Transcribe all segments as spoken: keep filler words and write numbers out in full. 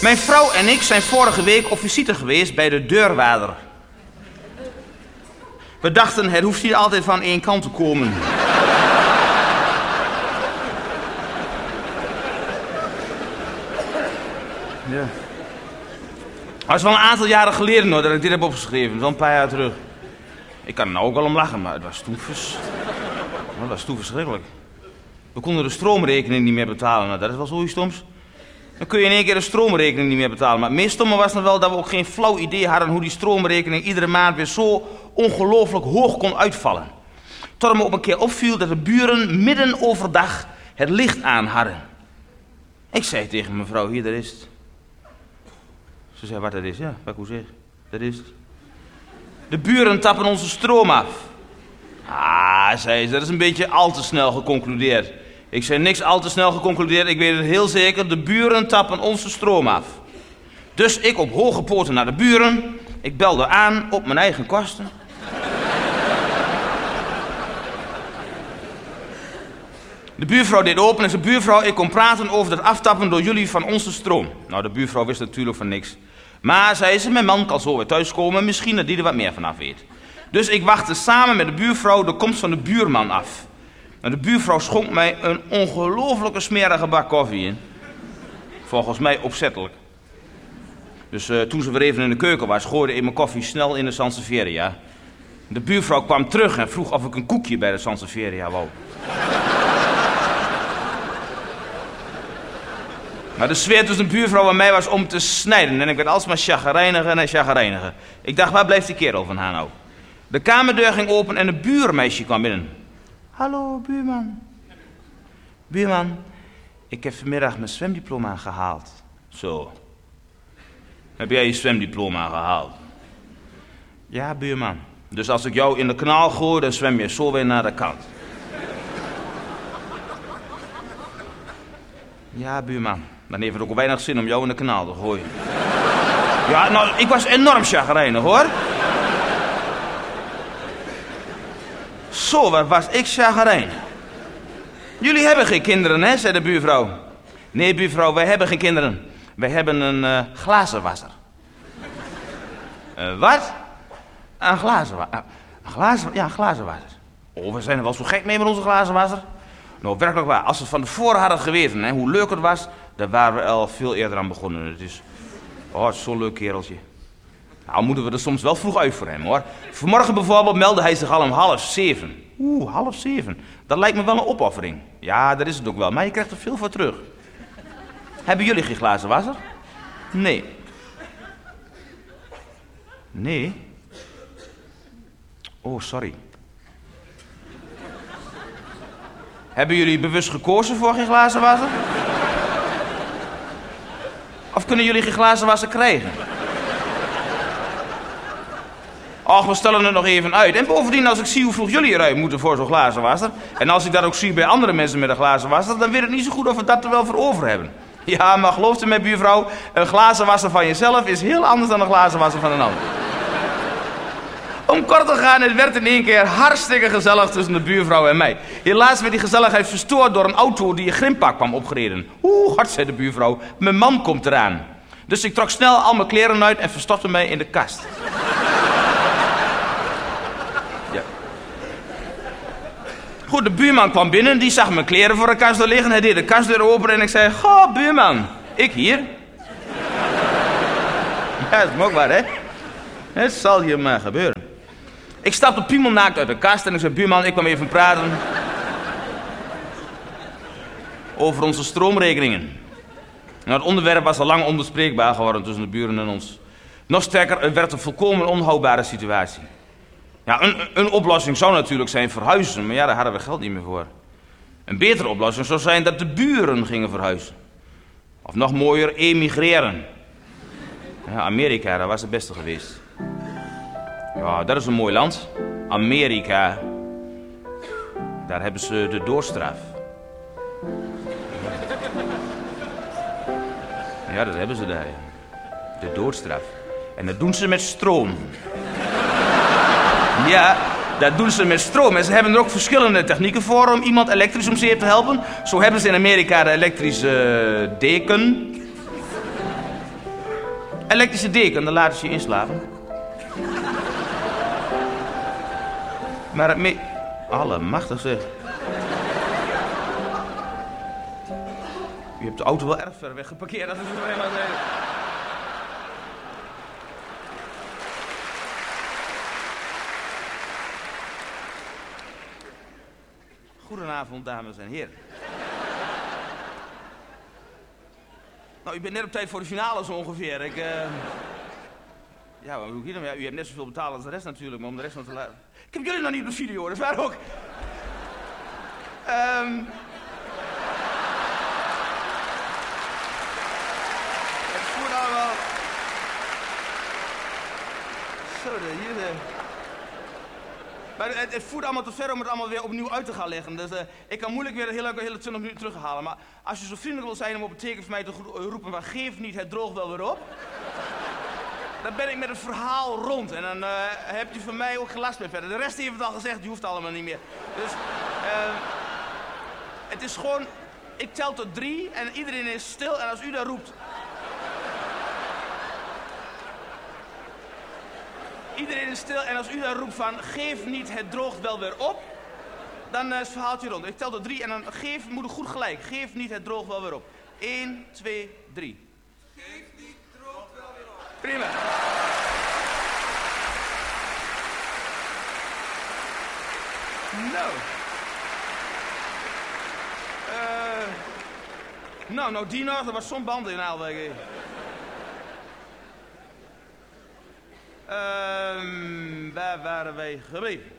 Mijn vrouw en ik zijn vorige week op visite geweest bij de deurwaarder. We dachten, het hoeft niet altijd van één kant te komen. Ja. Het is wel een aantal jaren geleden hoor, dat ik dit heb opgeschreven. Wel een paar jaar terug. Ik kan er nou ook wel om lachen, maar het was toen, vers... het was toen verschrikkelijk. We konden de stroomrekening niet meer betalen. Nou, dat is wel zoiets stoms. Dan kun je in één keer de stroomrekening niet meer betalen. Maar het meest stomme was nog wel dat we ook geen flauw idee hadden hoe die stroomrekening iedere maand weer zo ongelooflijk hoog kon uitvallen. Tot het me op een keer opviel dat de buren midden overdag het licht aan hadden. Ik zei tegen mevrouw, hier, dat is het. Ze zei, wat dat is? Ja, wat ik hoe zeg, dat is het. De buren tappen onze stroom af. Ah, zei ze, dat is een beetje al te snel geconcludeerd. Ik zei, niks al te snel geconcludeerd, ik weet het heel zeker, de buren tappen onze stroom af. Dus ik op hoge poten naar de buren, ik belde aan op mijn eigen kosten. De buurvrouw deed open en zei, buurvrouw, ik kom praten over het aftappen door jullie van onze stroom. Nou, de buurvrouw wist natuurlijk van niks. Maar, zei ze, mijn man kan zo weer thuiskomen, misschien dat die er wat meer vanaf weet. Dus ik wachtte samen met de buurvrouw de komst van de buurman af. En de buurvrouw schonk mij een ongelooflijke smerige bak koffie in. Volgens mij opzettelijk. Dus uh, toen ze weer even in de keuken was, gooide ik mijn koffie snel in de Sansevieria. De buurvrouw kwam terug en vroeg of ik een koekje bij de Sansevieria wou. Maar de sfeer tussen de buurvrouw en mij was om te snijden. En ik werd alsmaar chagrijniger en chagrijniger. Ik dacht, waar blijft die kerel van haar nou? De kamerdeur ging open en een buurmeisje kwam binnen. Hallo, buurman. Buurman, ik heb vanmiddag mijn zwemdiploma gehaald. Zo. Heb jij je zwemdiploma gehaald? Ja, buurman. Dus als ik jou in de kanaal gooi, dan zwem je zo weer naar de kant. Ja, buurman. Dan heeft het ook weinig zin om jou in de kanaal te gooien. Ja, nou, ik was enorm chagrijnig, hoor. Zo, wat was ik chagrijnig. Jullie hebben geen kinderen, hè, zei de buurvrouw. Nee, buurvrouw, wij hebben geen kinderen. Wij hebben een uh, glazenwasser. Uh, wat? Een glazenwasser. Uh, een glazen, ja, een glazenwasser. Oh, we zijn er wel zo gek mee met onze glazenwasser. Nou, werkelijk waar. Als we van tevoren hadden geweten, hè, hoe leuk het was, dan waren we al veel eerder aan begonnen. Het is, oh, het is zo'n leuk kereltje. Nou, moeten we er soms wel vroeg uit voor hem, hoor. Vanmorgen bijvoorbeeld meldde hij zich al om half zeven. Oeh, half zeven. Dat lijkt me wel een opoffering. Ja, dat is het ook wel, maar je krijgt er veel voor terug. Hebben jullie geen glazen wasser? Nee. Nee? Oh, sorry. Hebben jullie bewust gekozen voor geen glazen wasser? Of kunnen jullie geen glazen wasser krijgen? Och, we stellen het nog even uit. En bovendien, als ik zie hoe vroeg jullie eruit moeten voor zo'n glazen wasser, en als ik dat ook zie bij andere mensen met een glazen wasser, dan weet ik niet zo goed of we dat er wel voor over hebben. Ja, maar geloof me, buurvrouw, een glazen wasser van jezelf is heel anders dan een glazen wasser van een ander. Om kort te gaan, het werd in één keer hartstikke gezellig tussen de buurvrouw en mij. Helaas werd die gezelligheid verstoord door een auto die een grimpak kwam opgereden. Oeh, hard, zei de buurvrouw, mijn man komt eraan. Dus ik trok snel al mijn kleren uit en verstopte mij in de kast. Ja. Goed, de buurman kwam binnen, die zag mijn kleren voor de kast liggen. Hij deed de kastdeur open en ik zei, goh, buurman, ik hier. Ja, dat is ook waar, hè? Het zal je maar gebeuren. Ik stapte piemelnaakt uit de kast en ik zei, buurman, ik kwam even praten over onze stroomrekeningen. Nou, het onderwerp was al lang onbespreekbaar geworden tussen de buren en ons. Nog sterker, het werd een volkomen onhoudbare situatie. Ja, een, een oplossing zou natuurlijk zijn verhuizen, maar ja, daar hadden we geld niet meer voor. Een betere oplossing zou zijn dat de buren gingen verhuizen. Of nog mooier, emigreren. Ja, Amerika, dat was het beste geweest. Ja, dat is een mooi land. Amerika. Daar hebben ze de doodstraf. Ja, dat hebben ze daar. De doodstraf. En dat doen ze met stroom. Ja, dat doen ze met stroom. En ze hebben er ook verschillende technieken voor om iemand elektrisch om zeep te helpen. Zo hebben ze in Amerika de elektrische deken. Elektrische deken, dan laten ze je inslapen. Maar het me... Allemachtig zeg. U hebt de auto wel erg ver weg geparkeerd, dat is het alleen maar zeggen. Goedenavond, dames en heren. Nou, u bent net op tijd voor de finale zo ongeveer. Ik, uh... Ja, maar hoe dan? Ja, u hebt net zoveel betaald als de rest natuurlijk, maar om de rest nog te laten... Ik heb jullie nog niet op de video, dat is waar ook. Um... Het voert allemaal... Zo, de, hier de... Maar het, het voert allemaal te ver om het allemaal weer opnieuw uit te gaan leggen. Dus uh, ik kan moeilijk weer een hele, hele twintig minuten terughalen. Maar als je zo vriendelijk wil zijn om op het teken voor mij te roepen van geef niet, het droogt wel weer op. Dan ben ik met het verhaal rond en dan uh, heb je van mij ook geen last meer verder. De rest heeft het al gezegd, die hoeft allemaal niet meer. Dus uh, het is gewoon, ik tel tot drie en iedereen is stil en als u daar roept... Iedereen is stil en als u daar roept van geef niet, het droogt wel weer op, dan uh, is het verhaaltje rond. Ik tel tot drie en dan geef, moet ik goed gelijk. Geef niet, het droogt wel weer op. Eén, twee, drie. Geef niet, droogt wel weer op. Prima. Nou. Uh, nou, nou die nog, er was zo'n band in al. Um, waar waren wij gebleven?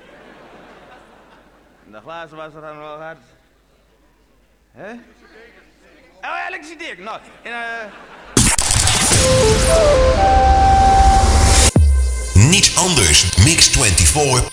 De glazen was er dan wel hard. Hè? Oh ja, elektriciteit. Nou, en uh... Niet anders, Mix vierentwintig